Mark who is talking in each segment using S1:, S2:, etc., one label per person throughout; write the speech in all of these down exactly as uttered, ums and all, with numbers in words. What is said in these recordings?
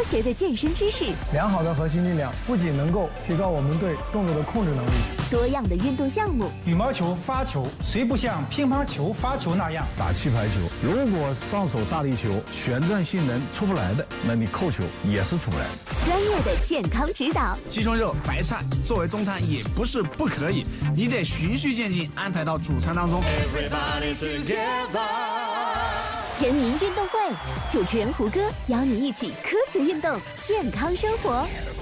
S1: 学的健身知识，
S2: 良好的核心力量不仅能够提高我们对动作的控制能力，
S1: 多样的运动项目。
S3: 羽毛球发球，谁不像乒乓球发球那样
S4: 打气排球？如果上手大力球，旋转性能出不来的，那你扣球也是出不来的。
S1: 专业的健康指导，
S5: 鸡胸肉、白菜作为中餐也不是不可以，你得循序渐进安排到主餐当中。
S1: 全民运动会，主持人胡歌邀你一起科学运动，健康生活。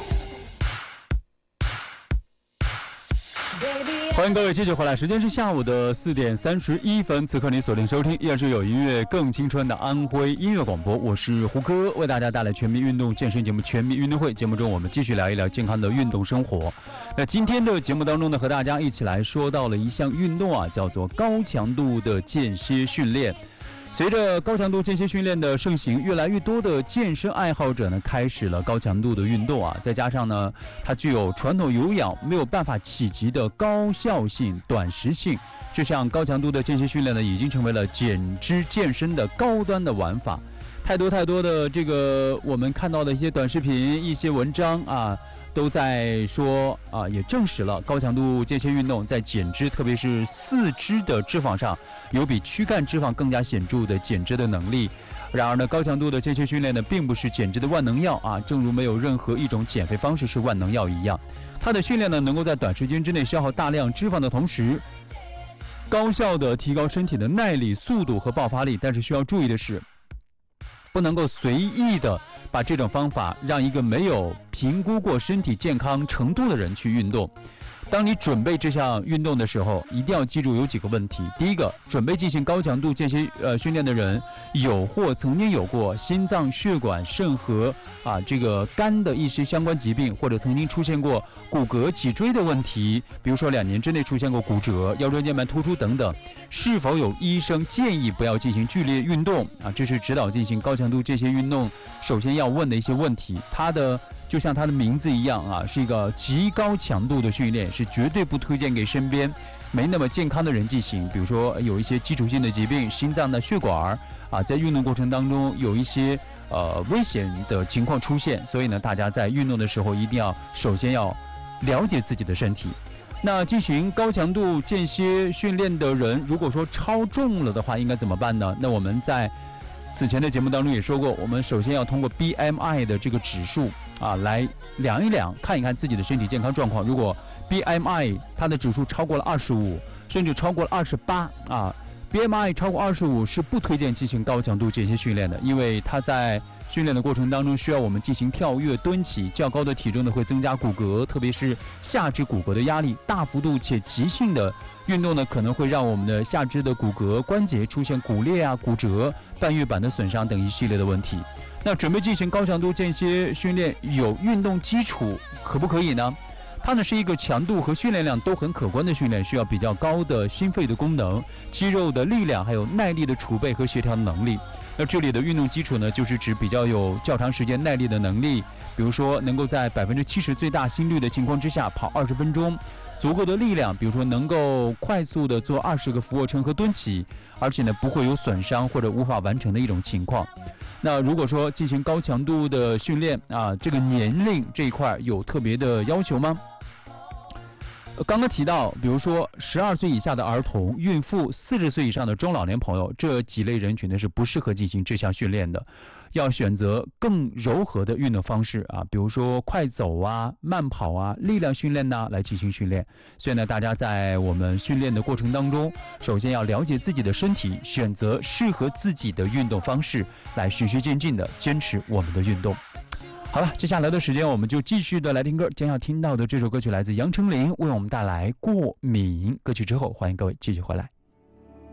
S6: 欢迎各位继续回来，时间是下午的四点三十一分，此刻你锁定收听依然是有音乐更青春的安徽音乐广播，我是胡歌，为大家带来全民运动健身节目《全民运动会》。节目中我们继续聊一聊健康的运动生活。那今天的节目当中呢，和大家一起来说到了一项运动啊，叫做高强度的间歇训练。随着高强度间歇训练的盛行，越来越多的健身爱好者呢开始了高强度的运动啊，再加上呢，它具有传统有氧没有办法企及的高效性、短时性，这项高强度的间歇训练呢，已经成为了减脂健身的高端的玩法。太多太多的这个我们看到的一些短视频、一些文章啊，都在说啊，也证实了高强度间歇运动在减脂，特别是四肢的脂肪上，有比躯干脂肪更加显著的减脂的能力。然而呢，高强度的间歇训练呢，并不是减脂的万能药啊，正如没有任何一种减肥方式是万能药一样。它的训练呢，能够在短时间之内消耗大量脂肪的同时，高效的提高身体的耐力、速度和爆发力。但是需要注意的是，不能够随意的把这种方法让一个没有评估过身体健康程度的人去运动。当你准备这项运动的时候，一定要记住有几个问题。第一个，准备进行高强度间歇呃训练的人，有或曾经有过心脏、血管、肾和啊这个肝的一些相关疾病，或者曾经出现过骨骼、脊椎的问题，比如说两年之内出现过骨折、腰椎间盘突出等等。是否有医生建议不要进行剧烈运动啊？这是指导进行高强度间歇运动首先要问的一些问题。它的就像它的名字一样啊，是一个极高强度的训练，是绝对不推荐给身边没那么健康的人进行。比如说有一些基础性的疾病，心脏的血管啊，在运动过程当中有一些呃危险的情况出现，所以呢，大家在运动的时候一定要首先要了解自己的身体。那进行高强度间歇训练的人，如果说超重了的话，应该怎么办呢？那我们在此前的节目当中也说过，我们首先要通过 B M I 的这个指数啊，来量一量，看一看自己的身体健康状况。如果 B M I 它的指数超过了二十五，甚至超过了二十八啊 ，B M I 超过二十五是不推荐进行高强度间歇训练的，因为它在训练的过程当中需要我们进行跳跃、蹲起，较高的体重呢会增加骨骼，特别是下肢骨骼的压力，大幅度且急性的运动呢可能会让我们的下肢的骨骼关节出现骨裂啊、骨折、半月板的损伤等一系列的问题。那准备进行高强度间歇训练，有运动基础可不可以呢？它呢是一个强度和训练量都很可观的训练，需要比较高的心肺的功能、肌肉的力量，还有耐力的储备和协调的能力。那这里的运动基础呢，就是指比较有较长时间耐力的能力，比如说能够在百分之七十最大心率的情况之下跑二十分钟，足够的力量，比如说能够快速的做二十个俯卧撑和蹲起，而且呢不会有损伤或者无法完成的一种情况。那如果说进行高强度的训练啊，这个年龄这一块有特别的要求吗？刚刚提到，比如说十二岁以下的儿童、孕妇、四十岁以上的中老年朋友，这几类人群呢是不适合进行这项训练的，要选择更柔和的运动方式啊，比如说快走啊、慢跑啊、力量训练呐、啊、来进行训练。所以呢，大家在我们训练的过程当中，首先要了解自己的身体，选择适合自己的运动方式，来循序渐进的坚持我们的运动。好了，接下来的时间我们就继续的来听歌，将要听到的这首歌曲来自杨丞琳，为我们带来《过敏》歌曲之后，欢迎各位继续回来。